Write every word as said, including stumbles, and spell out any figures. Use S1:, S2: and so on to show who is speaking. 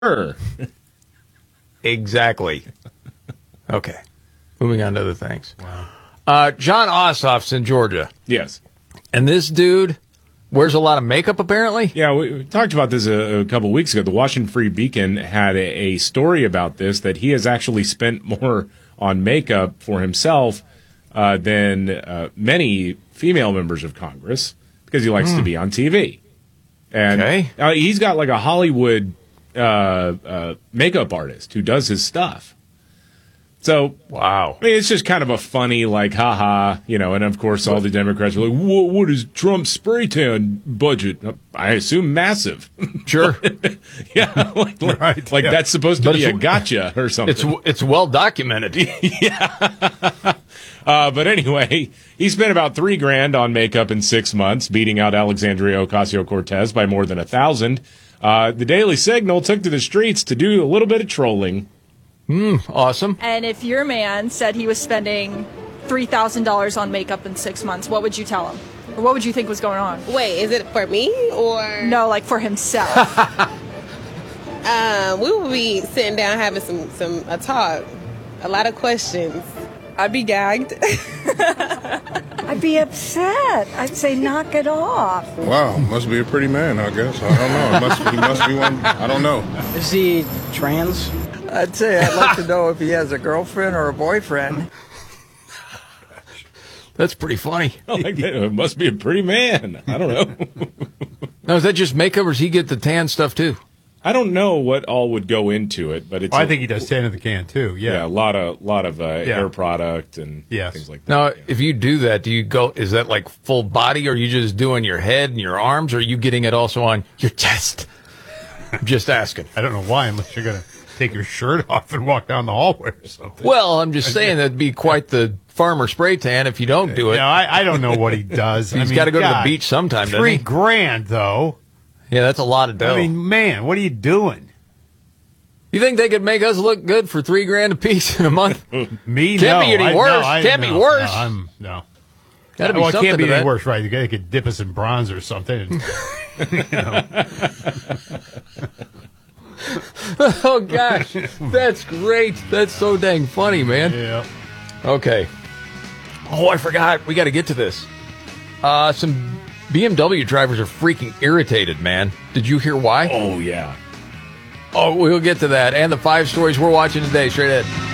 S1: Sure.
S2: Exactly. Okay. Moving on to other things. Wow. Uh, John Ossoff's in Georgia.
S1: Yes.
S2: And this dude wears a lot of makeup, apparently?
S1: Yeah, we, we talked about this a, a couple of weeks ago. The Washington Free Beacon had a, a story about this, that he has actually spent more on makeup for himself uh, than uh, many female members of Congress, because he likes mm. to be on T V. And
S2: okay.
S1: uh, he's got like a Hollywood uh, uh, makeup artist who does his stuff. So,
S2: wow.
S1: I mean, it's just kind of a funny, like, haha, you know, and of course all the Democrats are like, what, what is Trump's spray tan budget? I assume massive.
S2: Sure.
S1: yeah, like, like, right. like yeah. that's supposed to but be a gotcha or something.
S2: It's it's well documented.
S1: yeah. uh, but anyway, he spent about three grand on makeup in six months, beating out Alexandria Ocasio-Cortez by more than a thousand. Uh, the Daily Signal took to the streets to do a little bit of trolling.
S2: Mm, awesome.
S3: And if your man said he was spending three thousand dollars on makeup in six months, what would you tell him? Or what would you think was going on?
S4: Wait, is it for me or?
S3: No, like for himself.
S4: um, we would be sitting down having some, some a talk, a lot of questions.
S3: I'd be gagged.
S5: I'd be upset. I'd say, knock it off.
S6: Wow, must be a pretty man, I guess. I don't know. It must, he must be one. I don't know.
S7: Is he trans?
S8: I'd say I'd like to know if he has a girlfriend or a boyfriend.
S2: That's pretty funny.
S1: I like that. It must be a pretty man. I don't know.
S2: Now, is that just makeup, or does he get the tan stuff too?
S1: I don't know what all would go into it, but it's.
S9: Well,
S1: a,
S9: I think he does tan in the can too. Yeah,
S1: yeah, a lot of lot of uh, yeah. hair product and
S9: yes.
S1: things like that.
S2: Now,
S1: yeah.
S2: if you do that, do you go? Is that like full body, or are you just doing your head and your arms, or are you getting it also on your chest? I'm just asking.
S9: I don't know why, unless you're gonna take your shirt off and walk down the hallway or something.
S2: Well, I'm just saying that'd be quite the farmer spray tan if you don't do it.
S9: No, I, I don't know what he does.
S2: He's
S9: I mean,
S2: got to go
S9: God,
S2: to the beach sometime, doesn't
S9: Three
S2: he?
S9: grand, though.
S2: Yeah, that's a lot of dough.
S9: I mean, man, what are you doing?
S2: You think they could make us look good for three grand a piece in a month?
S9: Me,
S2: can't
S9: no.
S2: be any
S9: I,
S2: worse.
S9: No, I,
S2: can't
S9: no,
S2: be worse.
S9: No, I'm, no.
S2: Gotta be
S9: well, it
S2: something
S9: can't be
S2: to
S9: any
S2: that.
S9: worse, right? They could dip us in bronze or something. And, you know.
S2: Oh, gosh. That's great. That's so dang funny, man.
S9: Yeah.
S2: Okay. Oh, I forgot. We got to get to this. Uh, some B M W drivers are freaking irritated, man. Did you hear why?
S1: Oh, yeah.
S2: Oh, we'll get to that. And the five stories we're watching today. Straight ahead.